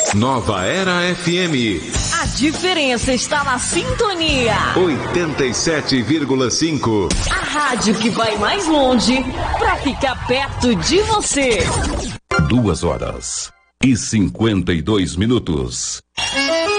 Nova Era FM. A diferença está na sintonia. 87,5. A rádio que vai mais longe para ficar perto de você. 2 horas e 52 minutos.